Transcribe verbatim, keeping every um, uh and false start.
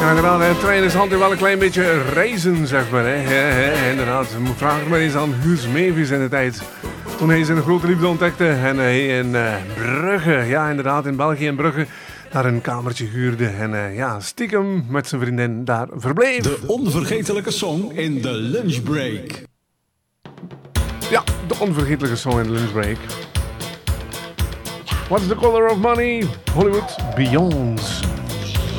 Ja, inderdaad, de trein is altijd wel een klein beetje reizen, zeg maar. Hè. He, he, inderdaad, vraag het maar eens aan Guus Meeuwis in de tijd. Toen hij zijn grote liefde ontdekte en hij in uh, Brugge, ja inderdaad, in België in Brugge, daar een kamertje huurde en uh, ja, stiekem met zijn vriendin daar verbleef. De onvergetelijke song in de lunchbreak. Ja, de onvergetelijke song in de lunchbreak. What's the color of money? Hollywood Beyond.